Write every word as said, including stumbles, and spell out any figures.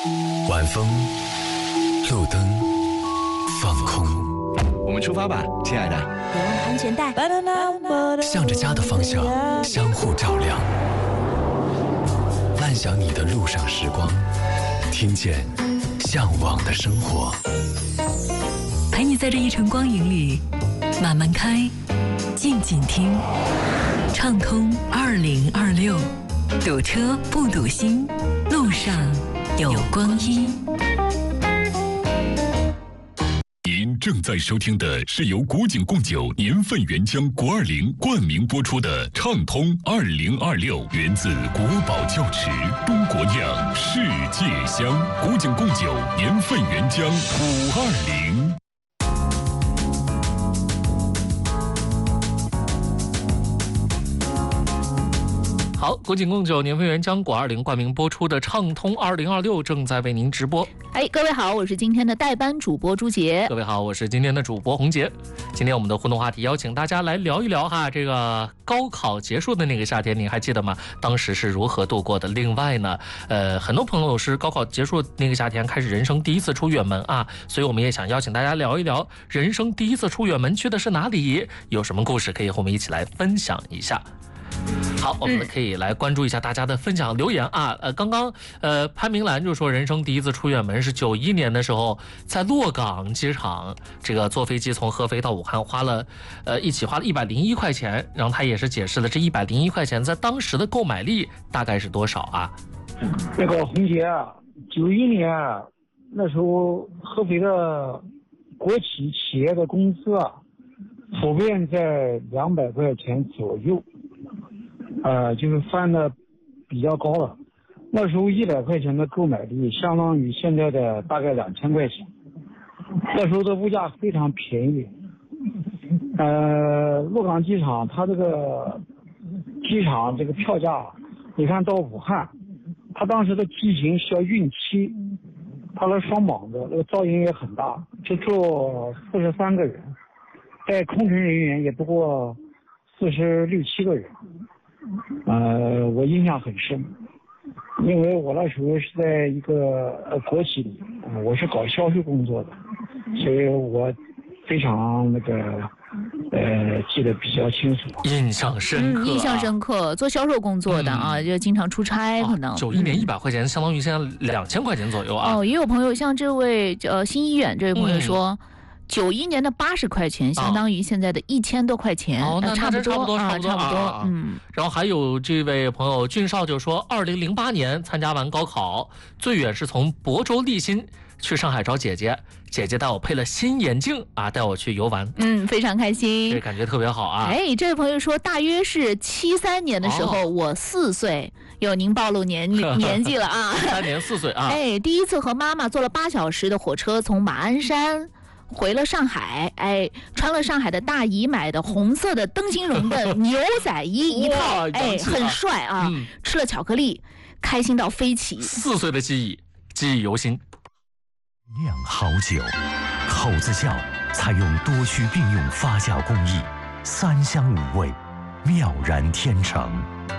晚风，路灯，放空。 我们出发吧，亲爱的。 别忘安全带。 向着家的方向相互照亮，慢享你的路上时光，听见向往的生活。 陪你在这一程光影里慢慢开，静静听，畅通二零二六，堵车不堵心，路上有光阴。 您正在收听的是由古井贡酒年份原浆国二零冠名播出的畅通二零二六，源自国宝窖池，中国酿，世界香。古井贡酒年份原浆五二零。 好，古井贡酒年份原浆果二零冠名播出的畅通二零二六正在为您直播。 哎，各位好，我是今天的代班主播朱杰。 各位好，我是今天的主播洪杰。今天我们的互动话题邀请大家来聊一聊哈，这个高考结束的那个夏天，您还记得吗？当时是如何度过的？另外呢，呃，很多朋友是高考结束那个夏天开始人生第一次出远门啊，所以我们也想邀请大家聊一聊人生第一次出远门去的是哪里，有什么故事可以和我们一起来分享一下。好，我们可以来关注一下大家的分享留言啊。呃，刚刚呃潘明兰就说，人生第一次出远门是九一年的时候，在洛港机场，这个坐飞机从合肥到武汉，花了呃一起花了一百零一块钱。然后他也是解释了这一百零一块钱在当时的购买力大概是多少啊？ 那个洪杰啊，九一年那时候合肥的国企企业的工资啊，普遍在两百块钱左右。呃，就是翻的比较高了。那时候一百块钱的购买力相当于现在的大概两千块钱。那时候的物价非常便宜。呃，洛港机场它这个机场这个票价，你看到武汉，它当时的机型需要孕期，它是双膀的，那个噪音也很大，就坐四十三个人，带空乘人员也不过四十六七个人。呃，我印象很深，因为我那时候是在一个呃国企里，呃，我是搞销售工作的，所以我非常那个呃记得比较清楚， 印象深刻、啊嗯，印象深刻。做销售工作的啊，嗯、就经常出差，可能九一、啊、年一百块钱相当于现在两千块钱左右啊。 哦，也有朋友像这位呃新医院这位朋友说。嗯九一年的八十块钱，相当于现在的一千多块钱， 哦，那差不多， 差不多，差不多， 差不多， 啊、 嗯。 然后还有这位朋友俊少就说，二零零八年参加完高考，最远是从亳州立新去上海找姐姐，姐姐带我配了新眼镜啊，带我去游玩， 嗯，非常开心， 这感觉特别好啊。 哎，这位朋友说，大约是七三年的时候，哦、我四岁。有您暴露年年纪了啊， 三年四岁啊。 哎，第一次和妈妈坐了八小时的火车从马鞍山。回了上海，哎，穿了上海的大姨买的红色的灯芯绒的牛仔衣一套，哎，很帅啊、嗯！吃了巧克力，开心到飞起。 四岁的记忆，记忆犹新。 酿好酒，口子窖采用多区并用发酵工艺，三香五味，妙然天成。